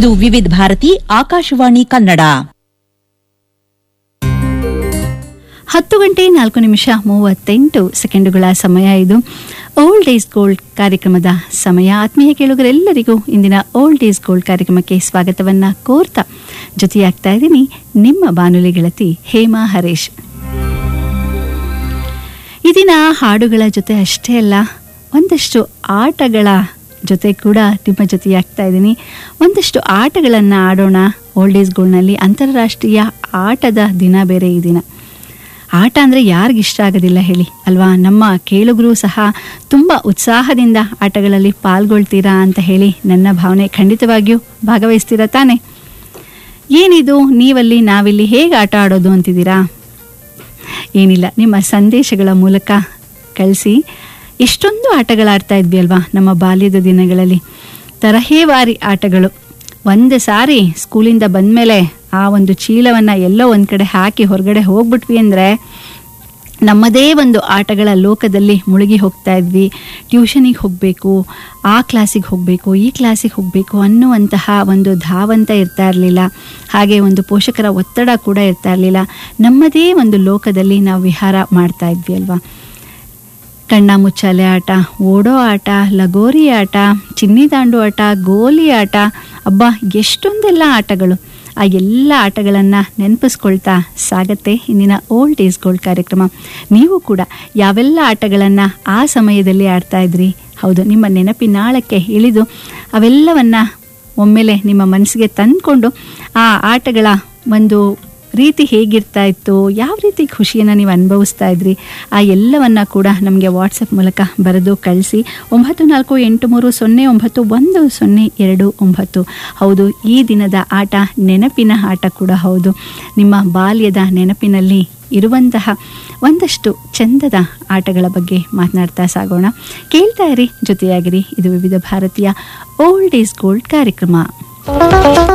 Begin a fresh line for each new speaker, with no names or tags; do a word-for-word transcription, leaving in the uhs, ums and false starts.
ಇದು ವಿವಿಧ ಭಾರತಿ ಆಕಾಶವಾಣಿ ಕನ್ನಡ.
ಹತ್ತು ಗಂಟೆ ನಾಲ್ಕು ನಿಮಿಷ ಮೂವತ್ತೆಂಟು ಸೆಕೆಂಡುಗಳ ಸಮಯ. ಇದು ಓಲ್ಡ್ ಈಸ್ ಗೋಲ್ಡ್ ಕಾರ್ಯಕ್ರಮದ ಸಮಯ. ಆತ್ಮೀಯ ಕೇಳುಗರೆಲ್ಲರಿಗೂ ಇಂದಿನ ಓಲ್ಡ್ ಈಸ್ ಗೋಲ್ಡ್ ಕಾರ್ಯಕ್ರಮಕ್ಕೆ ಸ್ವಾಗತವನ್ನ ಕೋರ್ತಾ ಜೊತೆಯಾಗ್ತಾ ಇದ್ದೀನಿ ನಿಮ್ಮ ಬಾನುಲಿ ಗೆಳತಿ ಹೇಮಾ ಹರೀಶ್. ಈ ದಿನ ಹಾಡುಗಳ ಜೊತೆ ಅಷ್ಟೇ ಅಲ್ಲ, ಒಂದಷ್ಟು ಆಟಗಳ ಜೊತೆ ಕೂಡ ನಿಮ್ಮ ಜೊತೆಯಾಗ್ತಾ ಇದ್ದೀನಿ. ಒಂದಷ್ಟು ಆಟಗಳನ್ನು ಆಡೋಣ. ಓಲ್ಡ್ ಈಸ್ ಗೋಲ್ಡ್ನಲ್ಲಿ ಅಂತಾರಾಷ್ಟ್ರೀಯ ಆಟದ ದಿನ ಬೇರೆ ಈ ದಿನ. ಆಟ ಅಂದರೆ ಯಾರಿಗಿಷ್ಟ ಆಗೋದಿಲ್ಲ ಹೇಳಿ ಅಲ್ವಾ? ನಮ್ಮ ಕೇಳುಗರು ಸಹ ತುಂಬ ಉತ್ಸಾಹದಿಂದ ಆಟಗಳಲ್ಲಿ ಪಾಲ್ಗೊಳ್ತೀರಾ ಅಂತ ಹೇಳಿ ನನ್ನ ಭಾವನೆ. ಖಂಡಿತವಾಗಿಯೂ ಭಾಗವಹಿಸ್ತೀರಾ ತಾನೆ? ಏನಿದು ನೀವಲ್ಲಿ ನಾವಿಲ್ಲಿ ಹೇಗೆ ಆಟ ಆಡೋದು ಅಂತಿದ್ದೀರಾ? ಏನಿಲ್ಲ, ನಿಮ್ಮ ಸಂದೇಶಗಳ ಮೂಲಕ ಕಳಿಸಿ. ಎಷ್ಟೊಂದು ಆಟಗಳಾಡ್ತಾ ಇದ್ವಿ ಅಲ್ವಾ ನಮ್ಮ ಬಾಲ್ಯದ ದಿನಗಳಲ್ಲಿ. ತರಹೇವಾರಿ ಆಟಗಳು. ಒಂದು ಸಾರಿ ಸ್ಕೂಲಿಂದ ಬಂದಮೇಲೆ ಆ ಒಂದು ಚೀಲವನ್ನು ಎಲ್ಲೋ ಒಂದು ಕಡೆ ಹಾಕಿ ಹೊರಗಡೆ ಹೋಗ್ಬಿಟ್ವಿ ಅಂದರೆ ನಮ್ಮದೇ ಒಂದು ಆಟಗಳ ಲೋಕದಲ್ಲಿ ಮುಳುಗಿ ಹೋಗ್ತಾ ಇದ್ವಿ. ಟ್ಯೂಷನಿಗೆ ಹೋಗಬೇಕು, ಆ ಕ್ಲಾಸಿಗೆ ಹೋಗಬೇಕು, ಈ ಕ್ಲಾಸಿಗೆ ಹೋಗಬೇಕು ಅನ್ನುವಂತಹ ಒಂದು ಧಾವಂತ ಇರ್ತಾ ಇರಲಿಲ್ಲ. ಹಾಗೆ ಒಂದು ಪೋಷಕರ ಒತ್ತಡ ಕೂಡ ಇರ್ತಾ ಇರಲಿಲ್ಲ. ನಮ್ಮದೇ ಒಂದು ಲೋಕದಲ್ಲಿ ನಾವು ವಿಹಾರ ಮಾಡ್ತಾ ಇದ್ವಿ ಅಲ್ವಾ. ಕಣ್ಣ ಮುಚ್ಚಾಲೆ ಆಟ, ಓಡೋ ಆಟ, ಲಗೋರಿ ಆಟ, ಚಿನ್ನಿ ದಾಂಡು ಆಟ, ಗೋಲಿ ಆಟ, ಅಬ್ಬಾ ಎಷ್ಟೊಂದೆಲ್ಲ ಆಟಗಳು. ಆ ಎಲ್ಲ ಆಟಗಳನ್ನು ನೆನಪಿಸ್ಕೊಳ್ತಾ ಸಾಗತ್ತೆ ಇಂದಿನ ಓಲ್ಡ್ ಈಸ್ ಗೋಲ್ಡ್ ಕಾರ್ಯಕ್ರಮ. ನೀವು ಕೂಡ ಯಾವೆಲ್ಲ ಆಟಗಳನ್ನು ಆ ಸಮಯದಲ್ಲಿ ಆಡ್ತಾ ಇದ್ರಿ? ಹೌದು, ನಿಮ್ಮ ನೆನಪಿನಾಳಕ್ಕೆ ಇಳಿದು ಅವೆಲ್ಲವನ್ನು ಒಮ್ಮೆಲೆ ನಿಮ್ಮ ಮನಸ್ಸಿಗೆ ತಂದುಕೊಂಡು ಆ ಆಟಗಳ ಒಂದು ರೀತಿ ಹೇಗಿರ್ತಾ ಇತ್ತು, ಯಾವ ರೀತಿ ಖುಷಿಯನ್ನು ನೀವು ಅನುಭವಿಸ್ತಾ ಇದ್ರಿ, ಆ ಎಲ್ಲವನ್ನು ಕೂಡ ನಮಗೆ ವಾಟ್ಸಪ್ ಮೂಲಕ ಬರೆದು ಕಳಿಸಿ. ಒಂಬತ್ತು ನಾಲ್ಕು ಎಂಟು ಮೂರು ಸೊನ್ನೆ ಒಂಬತ್ತು ಒಂದು ಸೊನ್ನೆ ಎರಡು ಒಂಬತ್ತು. ಹೌದು, ಈ ದಿನದ ಆಟ ನೆನಪಿನ ಆಟ ಕೂಡ ಹೌದು. ನಿಮ್ಮ ಬಾಲ್ಯದ ನೆನಪಿನಲ್ಲಿ ಇರುವಂತಹ ಒಂದಷ್ಟು ಚಂದದ ಆಟಗಳ ಬಗ್ಗೆ ಮಾತನಾಡ್ತಾ ಸಾಗೋಣ. ಕೇಳ್ತಾ ಇರಿ, ಜೊತೆಯಾಗಿರಿ. ಇದು ವಿವಿಧ ಭಾರತೀಯ ಓಲ್ಡ್ ಈಸ್ ಗೋಲ್ಡ್ ಕಾರ್ಯಕ್ರಮ.